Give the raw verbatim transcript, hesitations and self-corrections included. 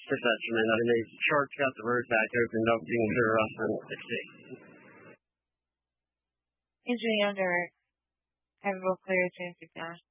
perception may not have made Shark's got the road back opened up being sure us and sixty. Usually under have a real clear chance of that.